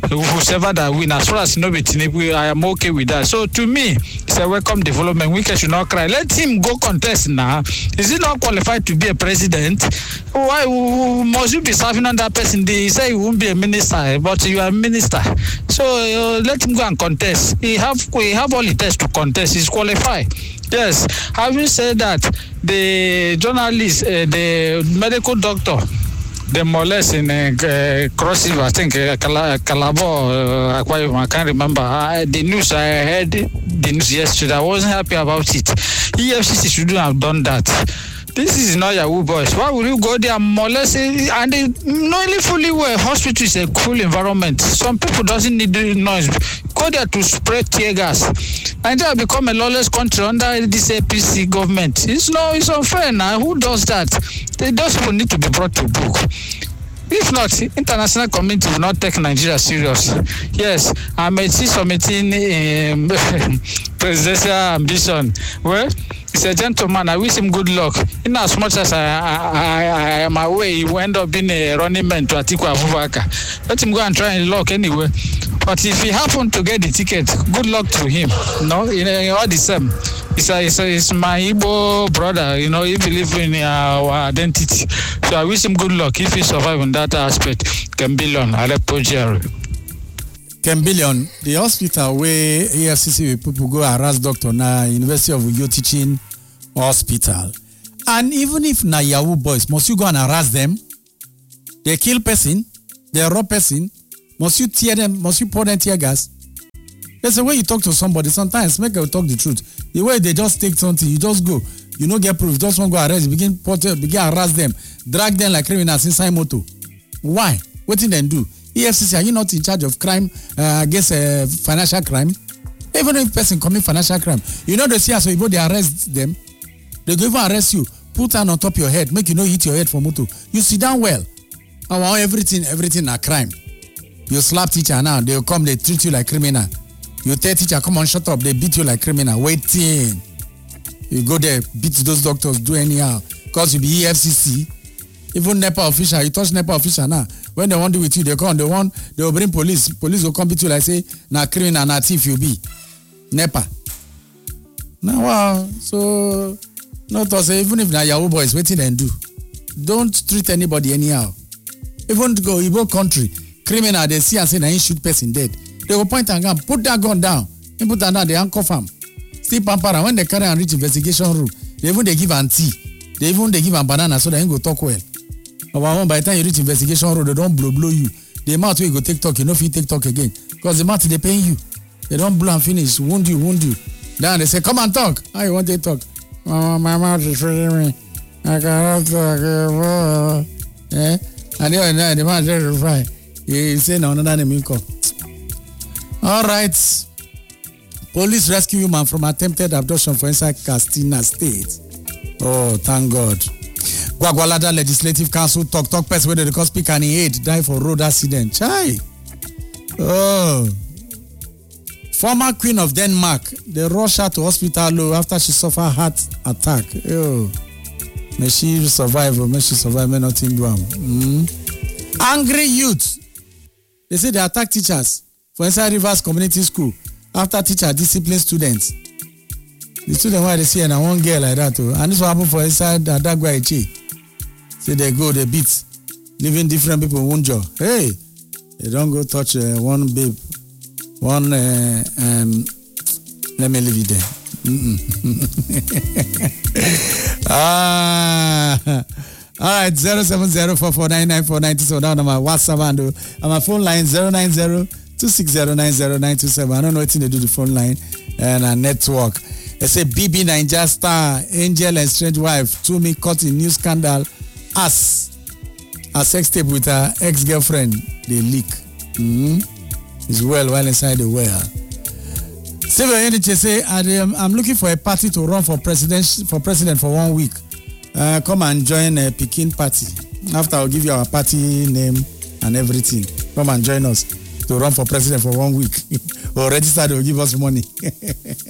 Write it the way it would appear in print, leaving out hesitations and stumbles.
whoever that win, as far as no be Tinubu, I am okay with that. So to me, it's a welcome development. Wike should not cry. Let him go contest now. Is he not qualified to be a president? Why must you be serving on that person? They say he won't be a minister, but you are a minister. So let him go and contest. He have all it takes to contest. He's qualified. Yes. Having said that, the journalist, the medical doctor, the molest in Cross River, I think Calabar, I can't remember. The news, I heard the news yesterday. I wasn't happy about it. EFCC shouldn't have done that. This is not Yahoo boys. Why would you go there and molest? And they knowingly fully well, hospital is a cool environment. Some people doesn't need the noise. Go there to spread tear gas. Nigeria become a lawless country under this APC government. It's unfair now. Who does that? Those people need to be brought to book. If not, international community will not take Nigeria serious. Yes, I may see submitting presidential ambition. Well, he's a gentleman. I wish him good luck. In as much as I am aware, he will end up being a running man to Atiku Abubakar. Let him go and try and luck anyway. But if he happen to get the ticket, good luck to him. No, all the same. It's my Igbo brother, he believes in our identity. So I wish him good luck if he survives in that aspect. Kembilion, Aleppo Jerry. Kembilion, the hospital where AFCC people go harass doctor now, University of Uyo Teaching Hospital. And even if na Yahoo boys, must you go and harass them? They kill person, they rob person, must you tear them, must you pour them tear gas? There's a way you talk to somebody. Sometimes make them talk the truth. The way they just take something, you just go. You don't get proof. You just want to go arrest. Begin harass them. Drag them like criminals inside motor. Why? What did they do? EFCC, are you not in charge of crime against financial crime? Even if a person commit financial crime, they see us, so they arrest them. They go even arrest you. Put hand on top of your head. Make you not hit your head for motor. You sit down well. Everything a crime. You slap teacher now. They will come, they treat you like criminal. You tell teacher, come on, shut up. They beat you like criminal. Waiting. You go there, beat those doctors, do anyhow. Because you be EFCC. Even NEPA official, you touch NEPA official now. When they want to do with you, they come. They will bring police. Police will come beat you like say, na criminal, na thief you be. NEPA. Now, wow. So, not to say, even if na Yahoo boys, waiting and do. Don't treat anybody anyhow. Even to go Igbo country, criminal, they see and say, na he shoot person dead. They will point and gun, put that gun down. They put that down, they handcuff him. Still pampara. When they carry and reach investigation room, they give an tea. They give a banana so they ain't go talk well. But by the time you reach investigation room, they don't blow you. The amount where you go take talk, you know if you take talk again. Because the amount they paying you. They don't blow and finish. Wound you. Then they say, come and talk. How you want to talk? Oh, my mouth is feeling me. I cannot talk. And the man just reply. He say, no, name call. All right. Police rescue human from attempted abduction for inside Castina State. Oh, thank God. Gwagwalada Legislative Council talk person where the speaker and he die for road accident. Chai. Oh. Former Queen of Denmark, they rush her to hospital after she suffered heart attack. Oh. May she survive, may nothing do. Angry youth. They say they attack teachers for inside Rivers Community School after teacher discipline students. The student why they see and one girl like that too. And this will happen for inside Adagwa Eche. Say they go, they beat, leaving different people wunjo. Hey, they don't go touch one babe. One let me leave it there. All right, 07044994927 down on my WhatsApp and on my phone line 09026090927. I don't know what they do the phone line and a network. They say BB Ninja star Angel and strange wife Tumi caught in new scandal as a sex tape with her ex-girlfriend. They leak. Is well inside the well. Civil NHS say I'm looking for a party to run for president for 1 week. Come and join a Peking party. After I'll give you our party name and everything. Come and join us to run for president for 1 week. Or register, they'll give us money.